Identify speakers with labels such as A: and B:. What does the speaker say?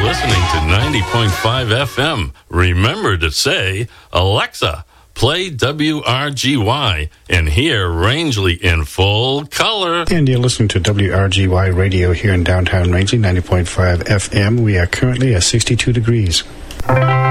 A: listening to 90.5 FM. Remember to say, Alexa, play WRGY and hear Rangeley in full color.
B: And you're listening to WRGY Radio here in downtown Rangeley, 90.5 FM. We are currently at 62 degrees.